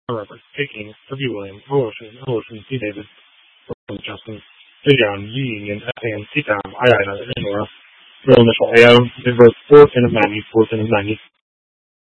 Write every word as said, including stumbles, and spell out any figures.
R. Robert, A. King, W. Williams, O. Ocean, O. Ocean, C. David, O. Justin, J. John, G. Union, F. A. M, C. Tom, I. Ida, and Nora. Real initial A O. Date of birth fourth of ninety, fourth of ninety.